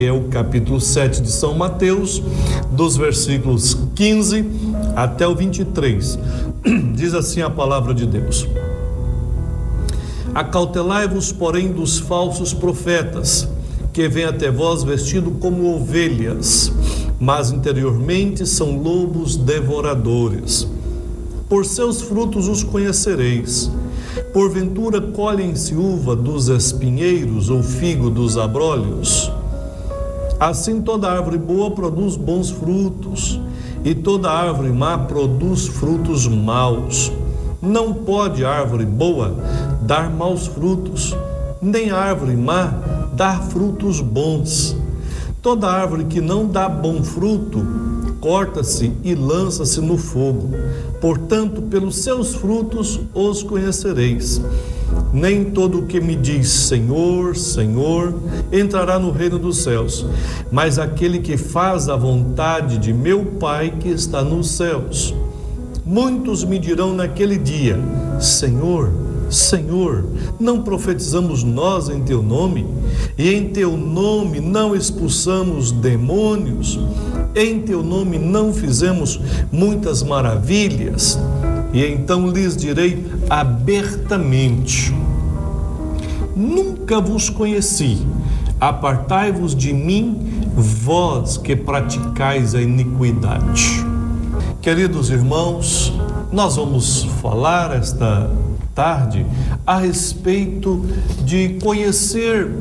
É o capítulo 7 de São Mateus, dos versículos 15 até o 23. Diz assim a palavra de Deus: Acautelai-vos, porém, dos falsos profetas, que vêm até vós vestidos como ovelhas, mas interiormente são lobos devoradores. Por seus frutos os conhecereis. Porventura colhem-se uva dos espinheiros ou figo dos abrolhos? Assim toda árvore boa produz bons frutos, e toda árvore má produz frutos maus. Não pode árvore boa dar maus frutos, nem árvore má dar frutos bons. Toda árvore que não dá bom fruto, corta-se e lança-se no fogo. Portanto, pelos seus frutos os conhecereis. Nem todo o que me diz Senhor, Senhor, entrará no reino dos céus, mas aquele que faz a vontade de meu Pai que está nos céus. Muitos me dirão naquele dia: Senhor, Senhor, não profetizamos nós em teu nome? E em teu nome não expulsamos demônios? Em teu nome não fizemos muitas maravilhas? E então lhes direi abertamente: nunca vos conheci, apartai-vos de mim, vós que praticais a iniquidade. Queridos irmãos, nós vamos falar esta tarde a respeito de conhecer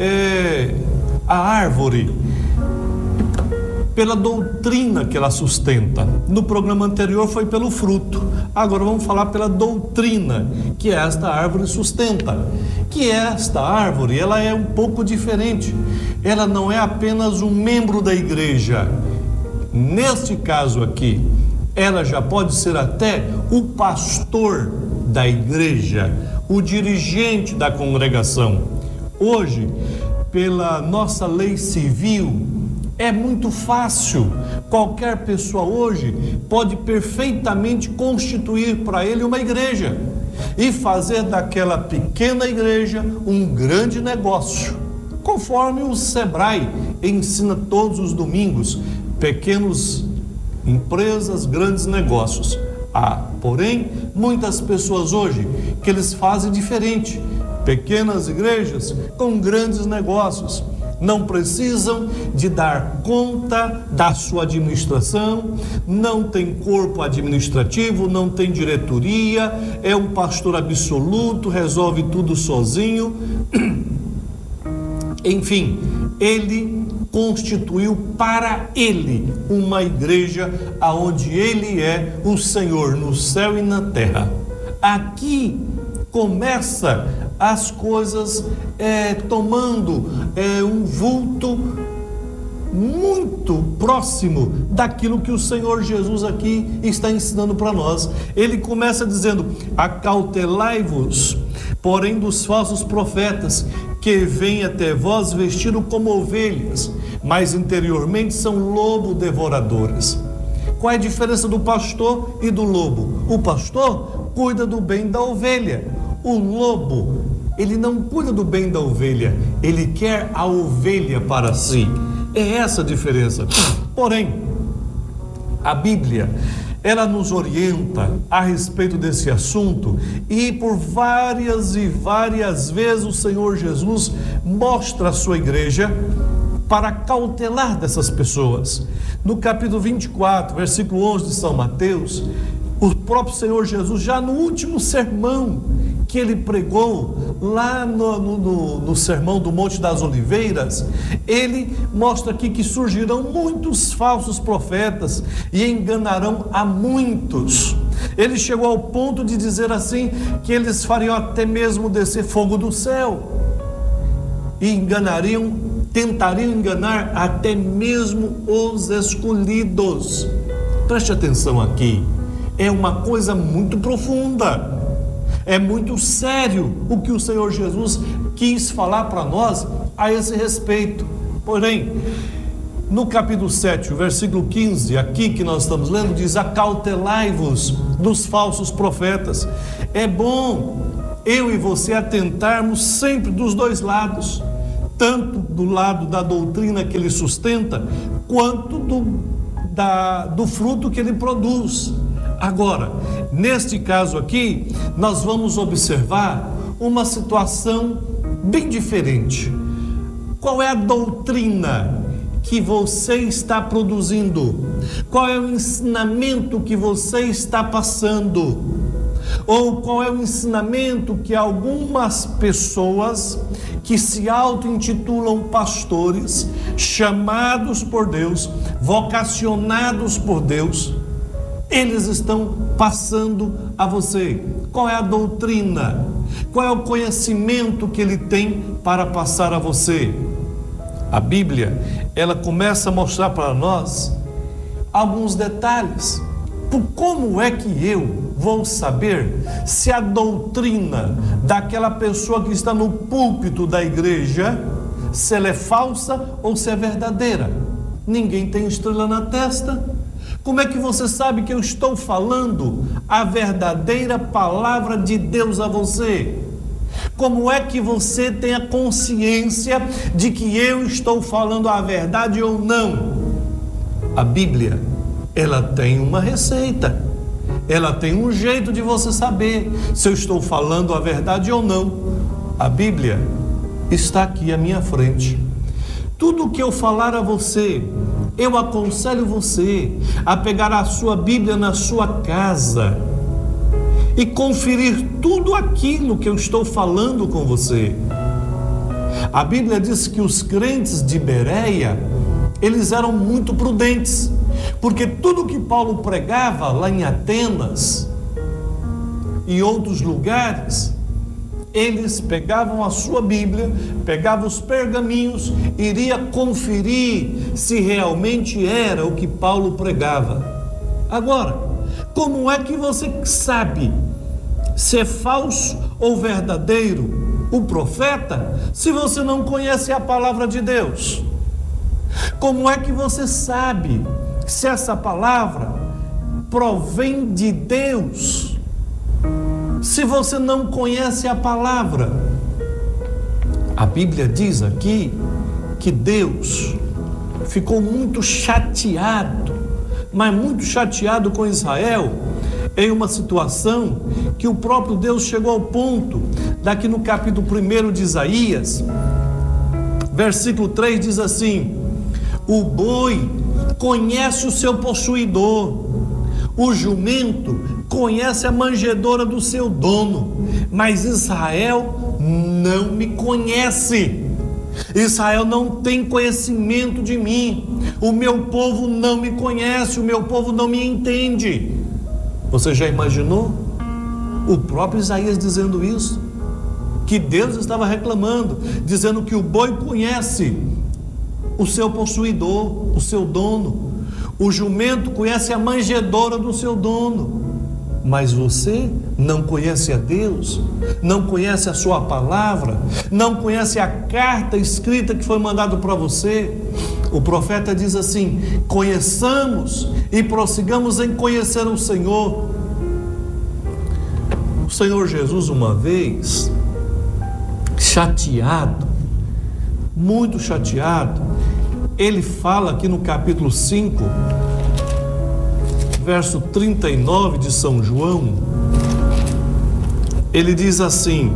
a árvore pela doutrina que ela sustenta. No programa anterior foi pelo fruto, agora vamos falar pela doutrina que esta árvore sustenta. Que esta árvore, ela é um pouco diferente, ela não é apenas um membro da igreja. Neste caso aqui, ela já pode ser até o pastor da igreja, o dirigente da congregação. Hoje, pela nossa lei civil, é muito fácil, qualquer pessoa hoje pode perfeitamente constituir para ele uma igreja e fazer daquela pequena igreja um grande negócio, conforme o Sebrae ensina todos os domingos: pequenas empresas, grandes negócios. Porém, muitas pessoas hoje que eles fazem diferente, pequenas igrejas com grandes negócios. Não precisam de dar conta da sua administração, não tem corpo administrativo, não tem diretoria, é um pastor absoluto, resolve tudo sozinho. Enfim, ele constituiu para ele uma igreja aonde ele é o Senhor no céu e na terra. Aqui começa as coisas tomando um vulto muito próximo daquilo que o Senhor Jesus aqui está ensinando para nós. Ele começa dizendo: acautelai-vos, porém, dos falsos profetas, que vêm até vós vestidos como ovelhas, mas interiormente são lobo devoradores. Qual é a diferença do pastor e do lobo? O pastor cuida do bem da ovelha. O lobo, ele não cuida do bem da ovelha, ele quer a ovelha para si. É essa a diferença. Porém, a Bíblia, ela nos orienta a respeito desse assunto, e por várias e várias vezes o Senhor Jesus mostra a sua igreja para cautelar dessas pessoas. No capítulo 24, versículo 11 de São Mateus, o próprio Senhor Jesus, já no último sermão que ele pregou, lá no Sermão do Monte das Oliveiras, ele mostra aqui que surgirão muitos falsos profetas e enganarão a muitos. Ele chegou ao ponto de dizer assim, que eles fariam até mesmo descer fogo do céu e tentariam enganar até mesmo os escolhidos. Preste atenção aqui, é uma coisa muito profunda. É muito sério o que o Senhor Jesus quis falar para nós a esse respeito. Porém, no capítulo 7, o versículo 15, aqui que nós estamos lendo, diz: acautelai-vos dos falsos profetas. É bom eu e você atentarmos sempre dos dois lados, tanto do lado da doutrina que ele sustenta, quanto do fruto que ele produz. Agora, neste caso aqui, nós vamos observar uma situação bem diferente. Qual é a doutrina que você está produzindo? Qual é o ensinamento que você está passando? Ou qual é o ensinamento que algumas pessoas que se auto-intitulam pastores, chamados por Deus, vocacionados por Deus, eles estão passando a você? Qual é a doutrina? Qual é o conhecimento que ele tem para passar a você? A Bíblia, ela começa a mostrar para nós alguns detalhes. Como é que eu vou saber se a doutrina daquela pessoa que está no púlpito da igreja, se ela é falsa ou se é verdadeira? Ninguém tem estrela na testa. Como é que você sabe que eu estou falando a verdadeira palavra de Deus a você? Como é que você tem a consciência de que eu estou falando a verdade ou não? A Bíblia, ela tem uma receita, ela tem um jeito de você saber se eu estou falando a verdade ou não. A Bíblia está aqui à minha frente. Tudo o que eu falar a você, eu aconselho você a pegar a sua Bíblia na sua casa e conferir tudo aquilo que eu estou falando com você. A Bíblia diz que os crentes de Bereia, eles eram muito prudentes, porque tudo que Paulo pregava lá em Atenas e outros lugares, eles pegavam a sua Bíblia, pegavam os pergaminhos, iria conferir se realmente era o que Paulo pregava. Agora, como é que você sabe se é falso ou verdadeiro o profeta, se você não conhece a palavra de Deus? Como é que você sabe se essa palavra provém de Deus, se você não conhece a palavra? A Bíblia diz aqui que Deus ficou muito chateado, mas muito chateado com Israel, em uma situação que o próprio Deus chegou ao ponto, daqui no capítulo 1 de Isaías, versículo 3 diz assim: o boi conhece o seu possuidor, o jumento conhece a manjedoura do seu dono, mas Israel não me conhece. Israel não tem conhecimento de mim. O meu povo não me conhece, o meu povo não me entende. Você já imaginou? O próprio Isaías dizendo isso, que Deus estava reclamando, dizendo que o boi conhece o seu possuidor, o seu dono, o jumento conhece a manjedoura do seu dono, mas você não conhece a Deus, não conhece a sua palavra, não conhece a carta escrita que foi mandada para você. O profeta diz assim: conheçamos e prossigamos em conhecer o Senhor. O Senhor Jesus, uma vez, chateado, muito chateado, ele fala aqui no capítulo 5, verso 39 de São João, ele diz assim: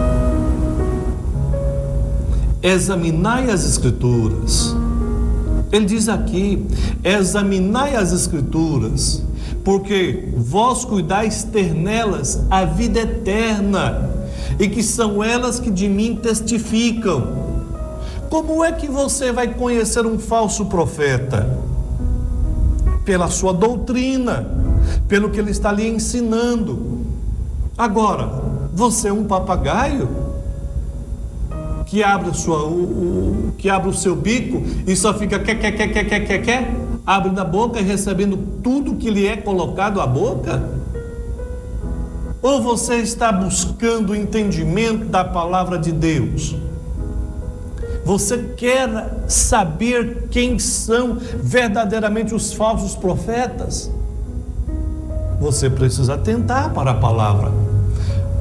examinai as Escrituras. Ele diz aqui: examinai as Escrituras, porque vós cuidais ter nelas a vida eterna, e que são elas que de mim testificam. Como é que você vai conhecer um falso profeta? Pela sua doutrina, pelo que ele está lhe ensinando. Agora, você é um papagaio que abre o seu bico e só fica quer, abre na boca e recebendo tudo que lhe é colocado à boca? Ou você está buscando o entendimento da palavra de Deus? Você quer saber quem são verdadeiramente os falsos profetas? Você precisa atentar para a palavra.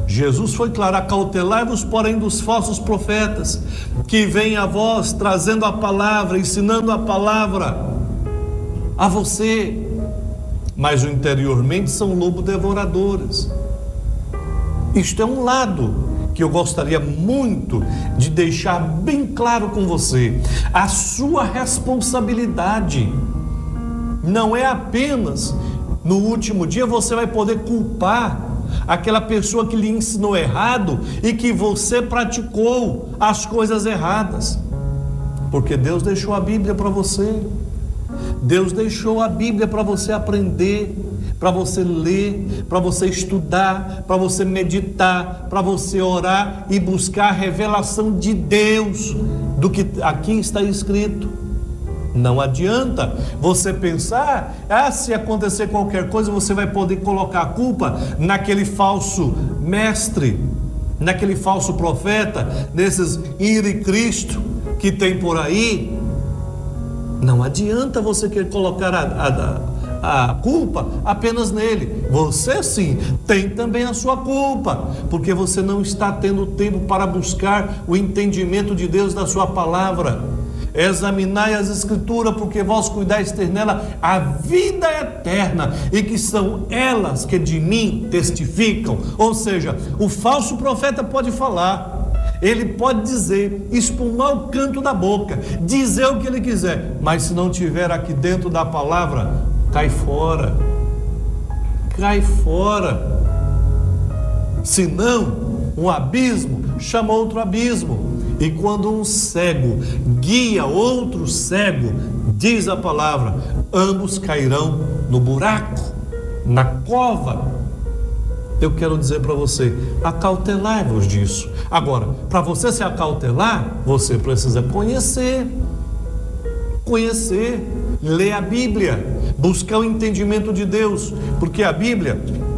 Jesus foi claro: acautelai-vos, porém, dos falsos profetas, que vêm a vós trazendo a palavra, ensinando a palavra a você, mas interiormente são lobos devoradores. Isto é um lado que eu gostaria muito de deixar bem claro com você. A sua responsabilidade não é apenas no último dia você vai poder culpar aquela pessoa que lhe ensinou errado e que você praticou as coisas erradas, porque Deus deixou a Bíblia para você. Deus deixou a Bíblia para você aprender, para você ler, para você estudar, para você meditar, para você orar e buscar a revelação de Deus do que aqui está escrito. Não adianta você pensar, se acontecer qualquer coisa você vai poder colocar a culpa naquele falso mestre, naquele falso profeta, nesses Cristo que tem por aí. Não adianta você querer colocar a culpa apenas nele. Você sim tem também a sua culpa, porque você não está tendo tempo para buscar o entendimento de Deus da sua palavra. Examinai as escrituras, porque vós cuidais ter nela a vida eterna, e que são elas que de mim testificam. Ou seja, o falso profeta pode falar, ele pode dizer, espumar o canto da boca, dizer o que ele quiser, mas se não tiver aqui dentro da palavra, cai fora. Cai fora. Senão, um abismo chama outro abismo. E quando um cego guia outro cego, diz a palavra, ambos cairão no buraco, na cova. Eu quero dizer para você, acautelai-vos disso. Agora, para você se acautelar, você precisa conhecer, ler a Bíblia, buscar o entendimento de Deus, porque a Bíblia,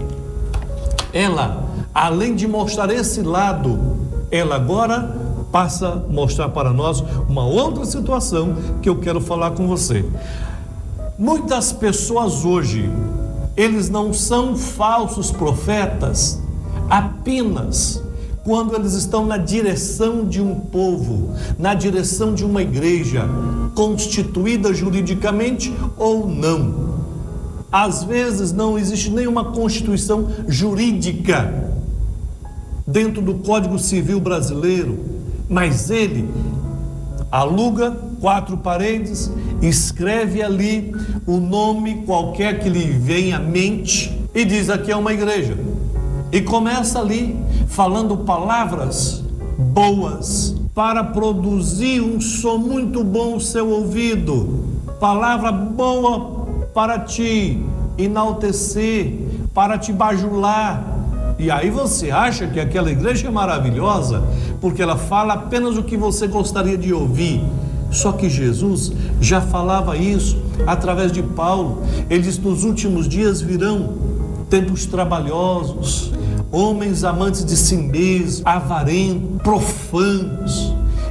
ela, além de mostrar esse lado, ela agora passa a mostrar para nós uma outra situação que eu quero falar com você. Muitas pessoas hoje, eles não são falsos profetas apenas quando eles estão na direção de um povo, na direção de uma igreja, constituída juridicamente ou não. Às vezes não existe nenhuma constituição jurídica dentro do Código Civil brasileiro, mas ele aluga 4 paredes, escreve ali o nome qualquer que lhe venha à mente e diz: aqui é uma igreja. E começa ali falando palavras boas para produzir um som muito bom ao seu ouvido, palavra boa para te enaltecer, para te bajular. E aí você acha que aquela igreja é maravilhosa porque ela fala apenas o que você gostaria de ouvir. Só que Jesus já falava isso através de Paulo. Ele diz: nos últimos dias virão tempos trabalhosos, homens amantes de si mesmos, avarentos, profanos,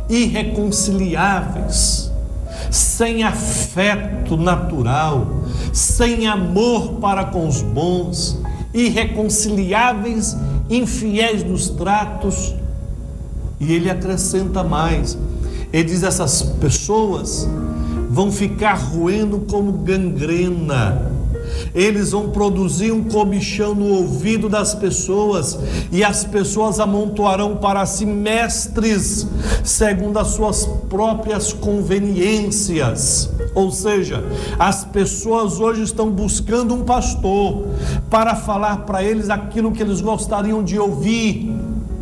irreconciliáveis, sem afeto natural, sem amor para com os bons, irreconciliáveis, infiéis nos tratos. E ele acrescenta mais, ele diz: essas pessoas vão ficar roendo como gangrena, eles vão produzir um comichão no ouvido das pessoas, e as pessoas amontoarão para si mestres segundo as suas próprias conveniências. Ou seja, as pessoas hoje estão buscando um pastor para falar para eles aquilo que eles gostariam de ouvir.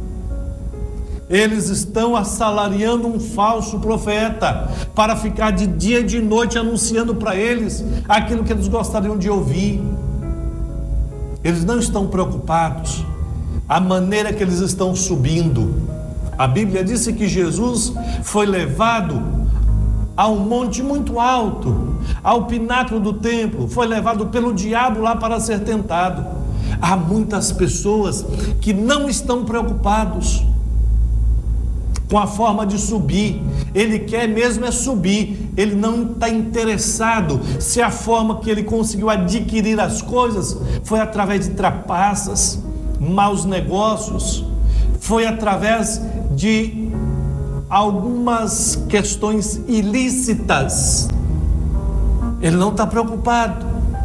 Eles estão assalariando um falso profeta para ficar de dia e de noite anunciando para eles aquilo que eles gostariam de ouvir. Eles não estão preocupados a maneira que eles estão subindo. A Bíblia disse que Jesus foi levado a um monte muito alto, ao pináculo do templo, foi levado pelo diabo lá para ser tentado. Há muitas pessoas que não estão preocupados com a forma de subir. Ele quer mesmo é subir, ele não está interessado se a forma que ele conseguiu adquirir as coisas foi através de trapaças, maus negócios, foi através de algumas questões ilícitas. Ele não está preocupado.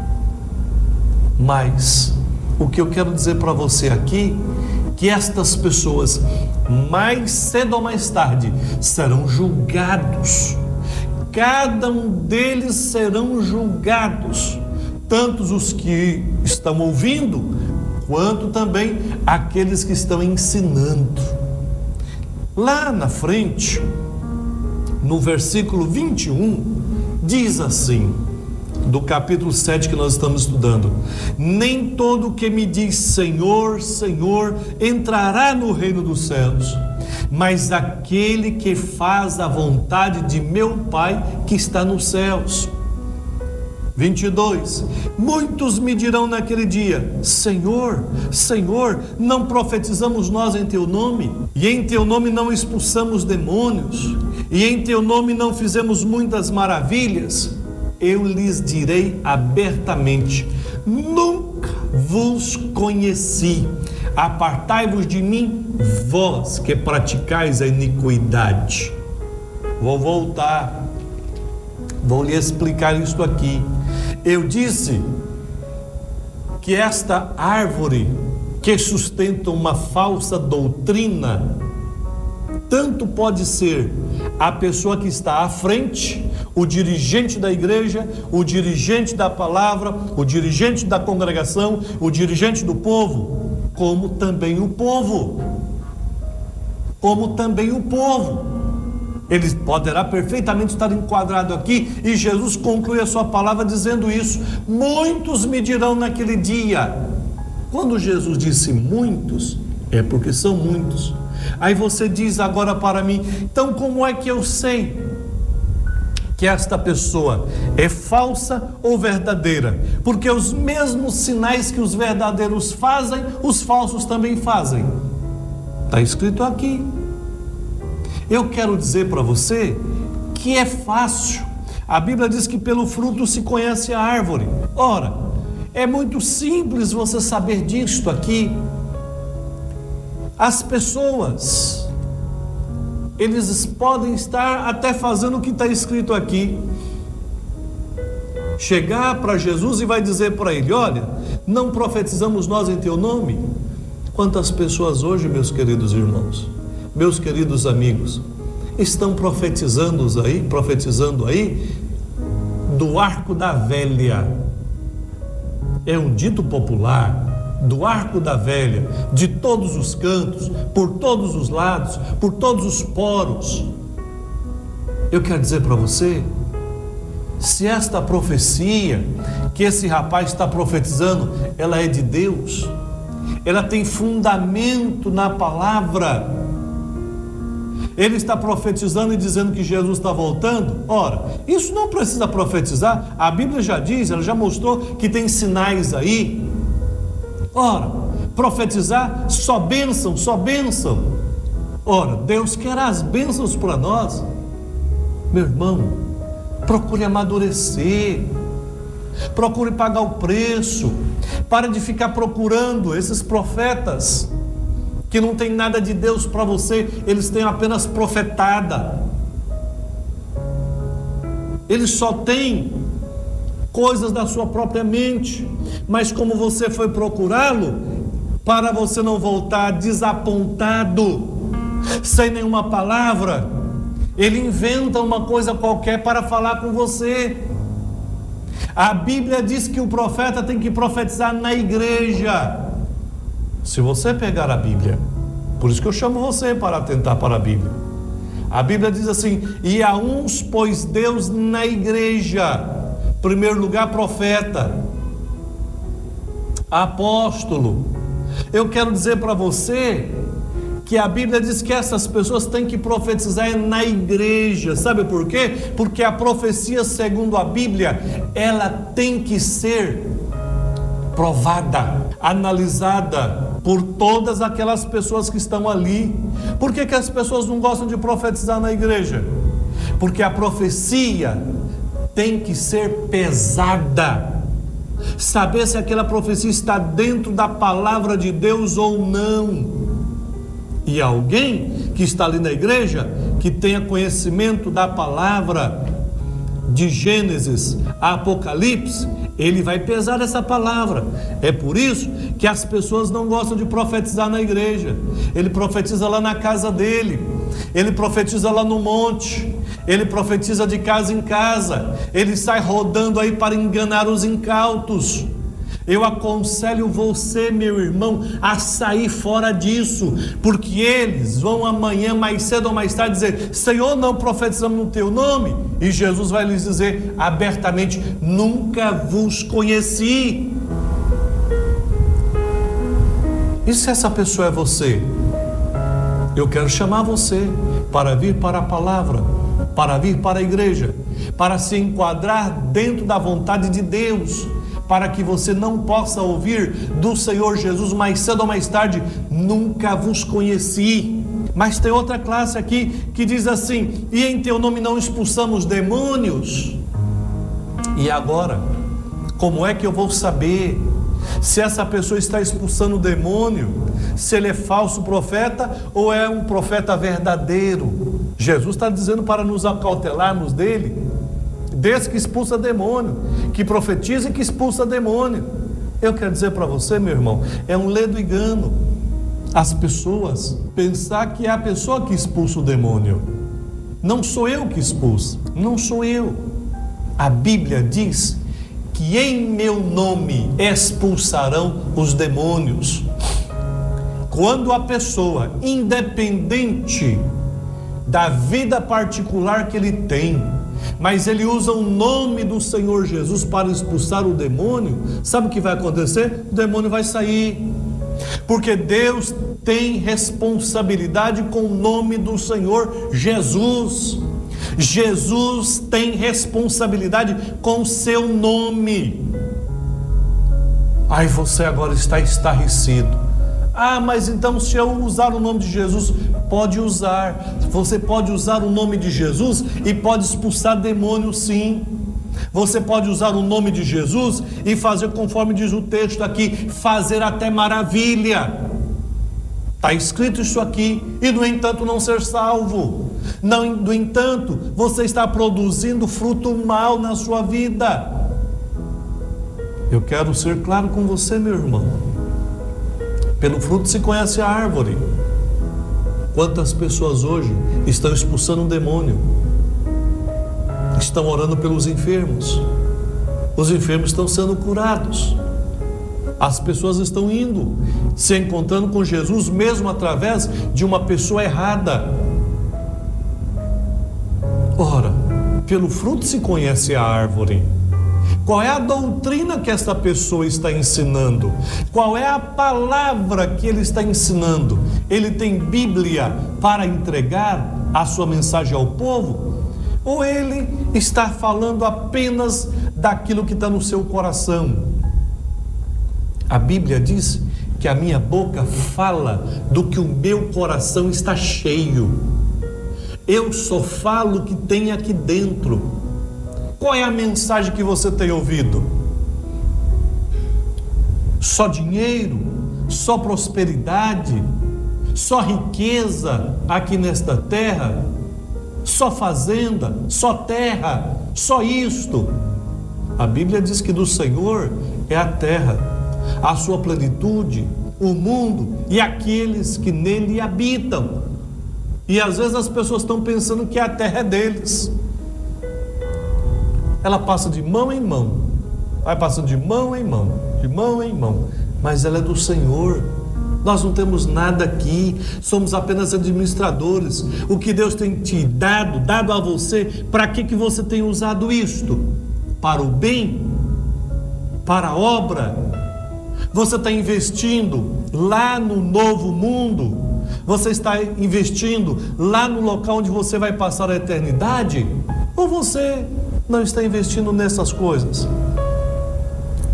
Mas o que eu quero dizer para você aqui, que estas pessoas, mais cedo ou mais tarde, serão julgados. Cada um deles serão julgados, tanto os que estão ouvindo, quanto também aqueles que estão ensinando. Lá na frente, no versículo 21, diz assim, do capítulo 7 que nós estamos estudando: nem todo que me diz Senhor, Senhor, entrará no reino dos céus, mas aquele que faz a vontade de meu Pai que está nos céus. 22, muitos me dirão naquele dia: Senhor, Senhor, não profetizamos nós em teu nome? E em teu nome não expulsamos demônios? E em teu nome não fizemos muitas maravilhas? Eu lhes direi abertamente: nunca vos conheci. Apartai-vos de mim, vós que praticais a iniquidade. Vou voltar, vou lhe explicar isto aqui. Eu disse que esta árvore que sustenta uma falsa doutrina, tanto pode ser a pessoa que está à frente, o dirigente da igreja, o dirigente da palavra, o dirigente da congregação, o dirigente do povo, como também o povo. Como também o povo. Ele poderá perfeitamente estar enquadrado aqui, e Jesus conclui a sua palavra dizendo isso: muitos me dirão naquele dia. Quando Jesus disse muitos, é porque são muitos. Aí você diz agora para mim: então como é que eu sei que esta pessoa é falsa ou verdadeira? Porque os mesmos sinais que os verdadeiros fazem, os falsos também fazem. Está escrito aqui. Eu quero dizer para você que é fácil. A Bíblia diz que pelo fruto se conhece a árvore. Ora, é muito simples você saber disto aqui. As pessoas, eles podem estar até fazendo o que está escrito aqui. Chegar para Jesus e vai dizer para ele: olha, não profetizamos nós em teu nome? Quantas pessoas hoje, meus queridos irmãos, meus queridos amigos, estão profetizando aí do arco da velha. É um dito popular, do arco da velha, de todos os cantos, por todos os lados, por todos os poros. Eu quero dizer para você, se esta profecia que esse rapaz está profetizando, ela é de Deus, ela tem fundamento na palavra. Ele está profetizando e dizendo que Jesus está voltando. Ora, isso não precisa profetizar. A Bíblia já diz, ela já mostrou que tem sinais aí. Ora, profetizar, só bênção, só bênção. Ora, Deus quer as bênçãos para nós. Meu irmão, procure amadurecer, procure pagar o preço. Pare de ficar procurando esses profetas que não tem nada de Deus para você, eles têm apenas profetada. Eles só têm coisas da sua própria mente, mas como você foi procurá-lo, para você não voltar desapontado, sem nenhuma palavra, ele inventa uma coisa qualquer para falar com você. A Bíblia diz que o profeta tem que profetizar na igreja. Se você pegar a Bíblia, por isso que eu chamo você para atentar para a Bíblia. A Bíblia diz assim: e a uns pôs Deus na igreja, em primeiro lugar profeta, apóstolo. Eu quero dizer para você que a Bíblia diz que essas pessoas têm que profetizar na igreja. Sabe por quê? Porque a profecia, segundo a Bíblia, ela tem que ser provada, analisada por todas aquelas pessoas que estão ali. Por que as pessoas não gostam de profetizar na igreja? Porque a profecia tem que ser pesada. saber se aquela profecia está dentro da palavra de Deus ou não. E alguém que está ali na igreja, que tenha conhecimento da palavra de Gênesis a Apocalipse, ele vai pesar essa palavra. É por isso que as pessoas não gostam de profetizar na igreja. Ele profetiza lá na casa dele, ele profetiza lá no monte, ele profetiza de casa em casa, ele sai rodando aí para enganar os incautos. Eu aconselho você, meu irmão, a sair fora disso, porque eles vão amanhã, mais cedo ou mais tarde, dizer: Senhor, não profetizamos no teu nome, e Jesus vai lhes dizer abertamente: nunca vos conheci. E se essa pessoa é você? Eu quero chamar você para vir para a palavra, para vir para a igreja, para se enquadrar dentro da vontade de Deus, para que você não possa ouvir do Senhor Jesus mais cedo ou mais tarde: nunca vos conheci. Mas tem outra classe aqui que diz assim: e em teu nome não expulsamos demônios? E agora, como é que eu vou saber se essa pessoa está expulsando o demônio, se ele é falso profeta ou é um profeta verdadeiro? Jesus está dizendo para nos acautelarmos dele, desse que expulsa demônio, que profetiza e que expulsa demônio. Eu quero dizer para você, meu irmão, é um ledo engano as pessoas pensar que é a pessoa que expulsa o demônio. Não sou eu que expulso, não sou eu. A Bíblia diz que em meu nome expulsarão os demônios. Quando a pessoa, independente da vida particular que ele tem, mas ele usa o nome do Senhor Jesus para expulsar o demônio, sabe o que vai acontecer? O demônio vai sair, porque Deus tem responsabilidade com o nome do Senhor Jesus. Jesus tem responsabilidade com o seu nome. Aí você agora está estarrecido: ah, mas então se eu usar o nome de Jesus? Pode usar. Você pode usar o nome de Jesus e pode expulsar demônio, sim. Você pode usar o nome de Jesus e fazer conforme diz o texto aqui, fazer até maravilha. Está escrito isso aqui, e no entanto não ser salvo. Não, no entanto, você está produzindo fruto mal na sua vida. Eu quero ser claro com você, meu irmão. Pelo fruto se conhece a árvore. Quantas pessoas hoje estão expulsando um demônio? Estão orando pelos enfermos. Os enfermos estão sendo curados. As pessoas estão indo, se encontrando com Jesus, mesmo através de uma pessoa errada. Ora, pelo fruto se conhece a árvore. Qual é a doutrina que esta pessoa está ensinando? Qual é a palavra que ele está ensinando? Ele tem Bíblia para entregar a sua mensagem ao povo? Ou ele está falando apenas daquilo que está no seu coração? A Bíblia diz que a minha boca fala do que o meu coração está cheio. Eu só falo o que tem aqui dentro. Qual é a mensagem que você tem ouvido? Só dinheiro? Só prosperidade? Só riqueza aqui nesta terra? Só fazenda? Só terra? Só isto? A Bíblia diz que do Senhor é a terra, a sua plenitude, o mundo e aqueles que nele habitam. E às vezes as pessoas estão pensando que a terra é deles. Ela passa de mão em mão, vai passando de mão em mão, de mão em mão, mas ela é do Senhor. Nós não temos nada aqui, somos apenas administradores. O que Deus tem te dado a você, para que você tem usado isto? Para o bem? Para a obra? Você está investindo lá no novo mundo? Você está investindo lá no local onde você vai passar a eternidade? Ou você não está investindo nessas coisas?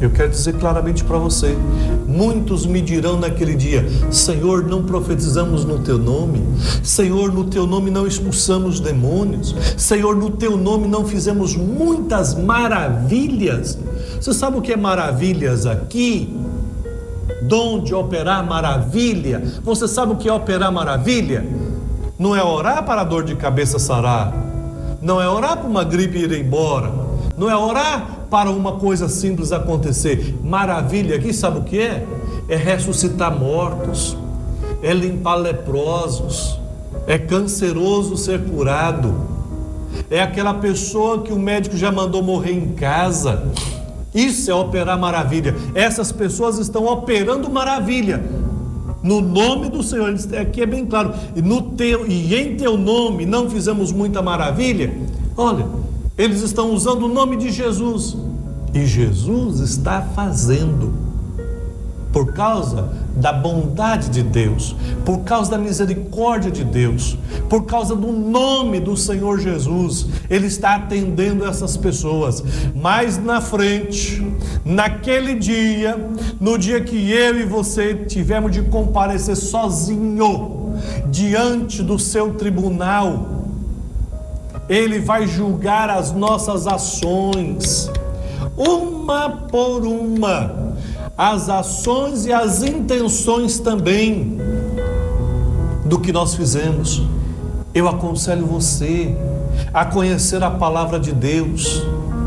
Eu quero dizer claramente para você: muitos me dirão naquele dia: Senhor, não profetizamos no teu nome? Senhor, no teu nome não expulsamos demônios? Senhor, no teu nome não fizemos muitas maravilhas? Você sabe o que é maravilhas aqui? Dom de operar maravilha. Você sabe o que é operar maravilha? Não é orar para a dor de cabeça sarar, não é orar para uma gripe ir embora, não é orar para uma coisa simples acontecer. Maravilha aqui, sabe o que é? É ressuscitar mortos, é limpar leprosos, é canceroso ser curado, é aquela pessoa que o médico já mandou morrer em casa. Isso é operar maravilha. Essas pessoas estão operando maravilha no nome do Senhor. Aqui é bem claro: e em teu nome não fizemos muita maravilha. Olha, eles estão usando o nome de Jesus, e Jesus está fazendo, por causa da bondade de Deus, por causa da misericórdia de Deus, por causa do nome do Senhor Jesus. Ele está atendendo essas pessoas. Mas na frente, naquele dia, no dia que eu e você tivemos de comparecer sozinho diante do seu tribunal, Ele vai julgar as nossas ações, uma por uma, as ações e as intenções também do que nós fizemos. Eu aconselho você a conhecer a palavra de Deus.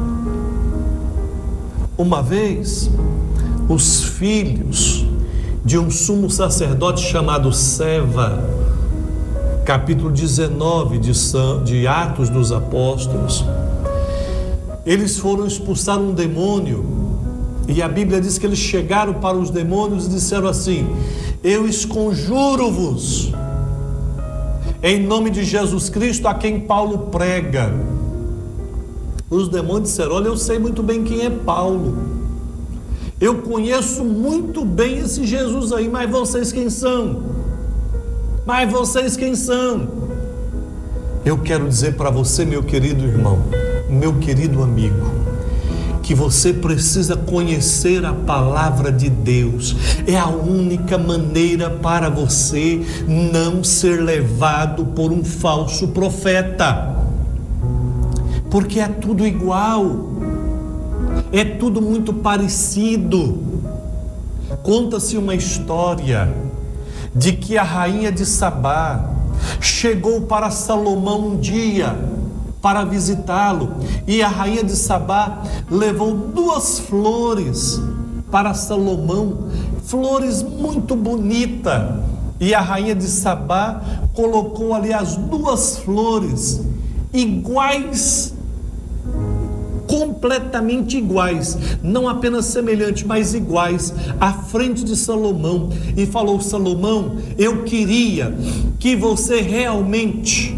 Uma vez, os filhos de um sumo sacerdote chamado Seva, capítulo 19 de Atos dos Apóstolos, eles foram expulsar um demônio, e a Bíblia diz que eles chegaram para os demônios e disseram assim: eu esconjuro-vos em nome de Jesus Cristo, a quem Paulo prega. Os demônios disseram: olha, eu sei muito bem quem é Paulo, eu conheço muito bem esse Jesus aí, mas vocês quem são? Mas vocês quem são? Eu quero dizer para você, meu querido irmão, meu querido amigo, que você precisa conhecer a palavra de Deus. É a única maneira para você não ser levado por um falso profeta, porque é tudo igual, é tudo muito parecido. Conta-se uma história de que a rainha de Sabá chegou para Salomão um dia para visitá-lo, e a rainha de Sabá levou 2 flores para Salomão, flores muito bonitas, e a rainha de Sabá colocou ali as 2 flores iguais, completamente iguais, não apenas semelhantes, mas iguais, à frente de Salomão, e falou: Salomão, eu queria que você realmente,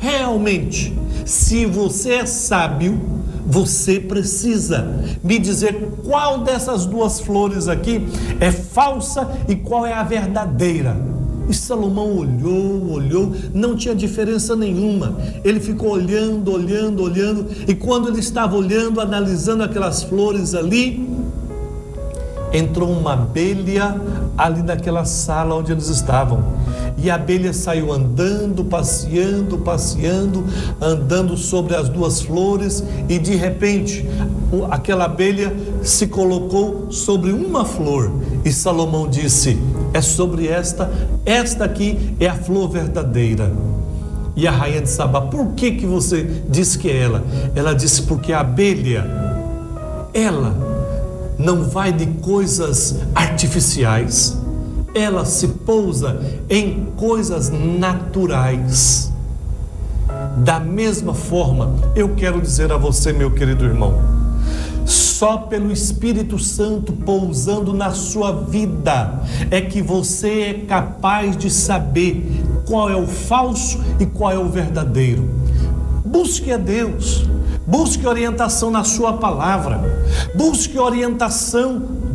se você é sábio, você precisa me dizer qual dessas 2 flores aqui é falsa e qual é a verdadeira. E Salomão olhou, não tinha diferença nenhuma. Ele ficou olhando, e quando ele estava olhando, analisando aquelas flores ali, entrou uma abelha ali naquela sala onde eles estavam. E a abelha saiu andando, passeando, andando sobre as 2 flores, e de repente aquela abelha se colocou sobre uma flor, e Salomão disse: é sobre esta aqui é a flor verdadeira. E a rainha de Sabá: por que você disse que é ela? Ela disse: porque a abelha, ela não vai de coisas artificiais, ela se pousa em coisas naturais. Da mesma forma, eu quero dizer a você, meu querido irmão, só pelo Espírito Santo pousando na sua vida é que você é capaz de saber qual é o falso e qual é o verdadeiro. Busque a Deus, busque orientação na sua palavra, busque orientação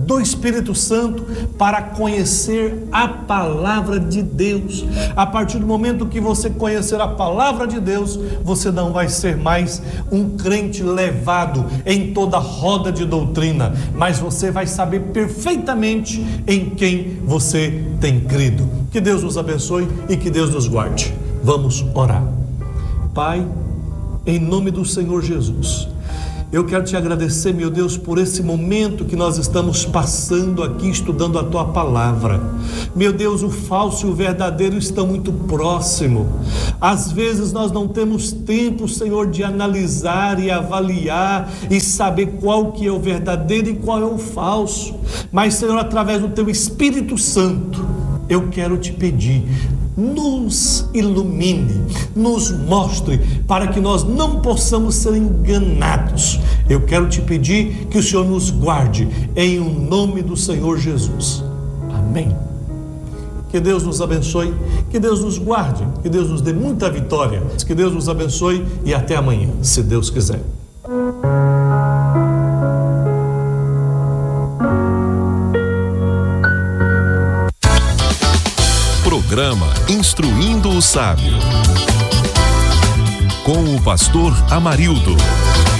do Espírito Santo para conhecer a palavra de Deus. A partir do momento que você conhecer a palavra de Deus, você não vai ser mais um crente levado em toda roda de doutrina, mas você vai saber perfeitamente em quem você tem crido. Que Deus nos abençoe e que Deus nos guarde. Vamos orar. Pai, em nome do Senhor Jesus, eu quero te agradecer, meu Deus, por esse momento que nós estamos passando aqui, estudando a tua palavra. Meu Deus, o falso e o verdadeiro estão muito próximo. Às vezes nós não temos tempo, Senhor, de analisar e avaliar e saber qual que é o verdadeiro e qual é o falso. Mas, Senhor, através do teu Espírito Santo, eu quero te pedir, nos ilumine, nos mostre, para que nós não possamos ser enganados. Eu quero te pedir que o Senhor nos guarde, em o nome do Senhor Jesus. Amém. Que Deus nos abençoe, que Deus nos guarde, que Deus nos dê muita vitória. Que Deus nos abençoe e até amanhã, se Deus quiser. Programa Instruindo o Sábio, com o pastor Amarildo.